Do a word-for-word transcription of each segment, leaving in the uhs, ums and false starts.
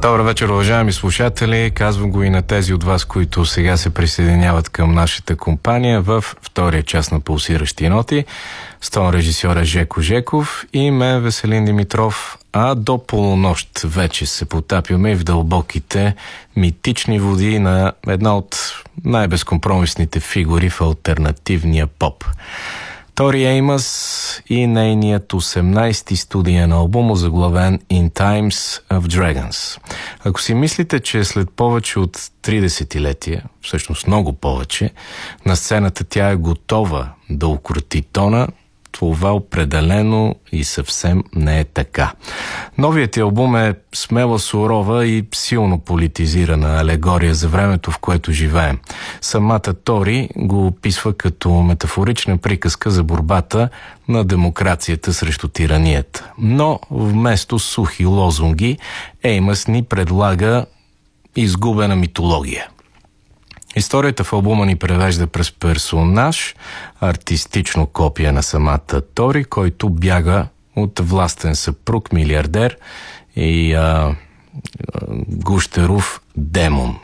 Добър вечер, уважаеми слушатели. Казвам го и на тези от вас, които сега се присъединяват към нашата компания в втория част на Пулсиращи ноти. С тон режисьора Жеко Жеков и мен Веселин Димитров. А до полунощ вече се потапяме и в дълбоките митични води на една от най-безкомпромисните фигури в алтернативния поп. Тори Еймъс и нейният осемнайсти студиен албум, озаглавен In Times of Dragons. Ако си мислите, че след повече от три десетилетия, всъщност много повече, на сцената тя е готова да укроти тона, това определено и съвсем не е така. Новият албум е смела, сурова и силно политизирана алегория за времето, в което живеем. Самата Тори го описва като метафорична приказка за борбата на демокрацията срещу тиранията. Но вместо сухи лозунги, Еймъс ни предлага изгубена митология. Историята в албума ни превежда през персонаж, артистично копие на самата Тори, който бяга от властен съпруг, милиардер и а, гущеров демон.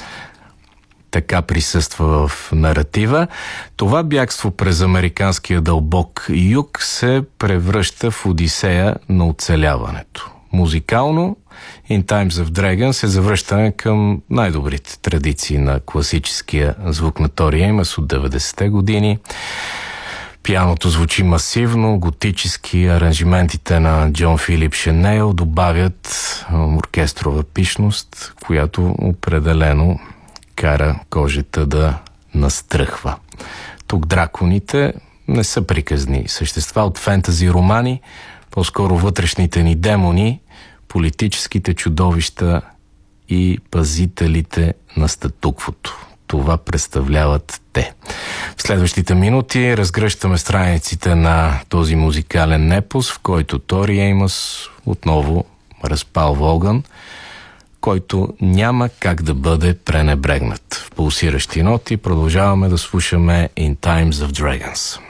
Така присъства в наратива. Това бягство през американския дълбок юг се превръща в одисея на оцеляването. Музикално In Times of Dragons се завръщане към най-добрите традиции на класическия звук на Тори Еймъс от деветдесетте години. Пианото звучи масивно, готически, аранжиментите на Джон Филип Шенейл добавят оркестрова пишност, която определено кара кожата да настръхва. Тук драконите не са приказни същества от фентази романи, по-скоро вътрешните ни демони, политическите чудовища и пазителите на статуквото. Това представляват те. В следващите минути разгръщаме страниците на този музикален епос, в който Тори Еймъс отново разпалва огън, който няма как да бъде пренебрегнат. В Пулсиращи ноти продължаваме да слушаме In Times of Dragons.